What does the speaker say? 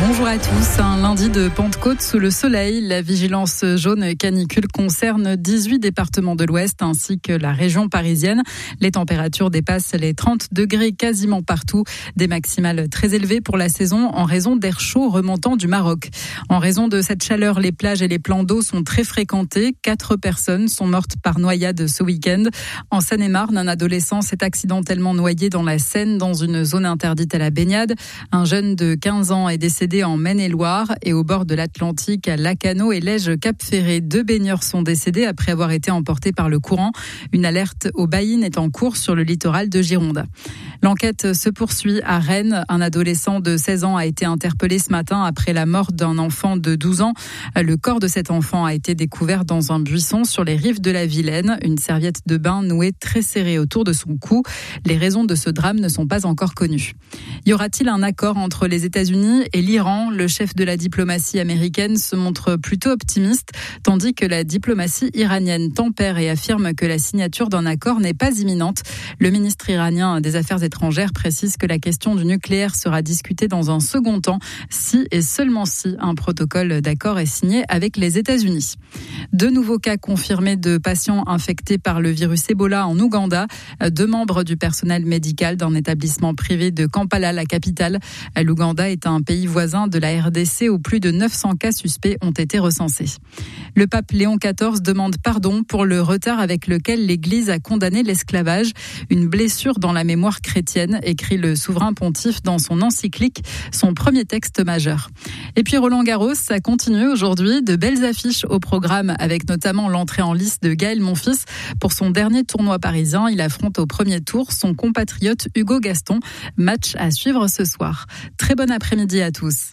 Bonjour à tous. Un lundi de Pentecôte sous le soleil. La vigilance jaune canicule concerne 18 départements de l'Ouest ainsi que la région parisienne. Les températures dépassent les 30 degrés quasiment partout. Des maximales très élevées pour la saison en raison d'air chaud remontant du Maroc. En raison de cette chaleur, les plages et les plans d'eau sont très fréquentés. 4 personnes sont mortes par noyade ce week-end. En Seine-et-Marne, un adolescent s'est accidentellement noyé dans la Seine dans une zone interdite à la baignade. Un jeune de 15 ans est décédé en Maine-et-Loire et au bord de l'Atlantique à Lacanau et Lège-Cap-Ferré. 2 baigneurs sont décédés après avoir été emportés par le courant. Une alerte au baïne est en cours sur le littoral de Gironde. L'enquête se poursuit à Rennes. Un adolescent de 16 ans a été interpellé ce matin après la mort d'un enfant de 12 ans. Le corps de cet enfant a été découvert dans un buisson sur les rives de la Vilaine. Une serviette de bain nouée très serrée autour de son cou. Les raisons de ce drame ne sont pas encore connues. Y aura-t-il un accord entre les États-Unis et l'Iran? Le chef de la diplomatie américaine se montre plutôt optimiste, tandis que la diplomatie iranienne tempère et affirme que la signature d'un accord n'est pas imminente. Le ministre iranien des Affaires étrangères précise que la question du nucléaire sera discutée dans un second temps, si et seulement si un protocole d'accord est signé avec les États-Unis. 2 nouveaux cas confirmés de patients infectés par le virus Ebola en Ouganda. 2 membres du personnel médical d'un établissement privé de Kampala, la capitale. L'Ouganda est un pays voisin de la RDC où plus de 900 cas suspects ont été recensés. Le pape Léon XIV demande pardon pour le retard avec lequel l'Église a condamné l'esclavage. Une blessure dans la mémoire chrétienne, écrit le souverain pontife dans son encyclique, son premier texte majeur. Et puis Roland-Garros, ça continue aujourd'hui. De belles affiches au programme avec notamment l'entrée en lice de Gaël Monfils. Pour son dernier tournoi parisien, il affronte au premier tour son compatriote Hugo Gaston. Match à suivre ce soir. Très bon après-midi à tous.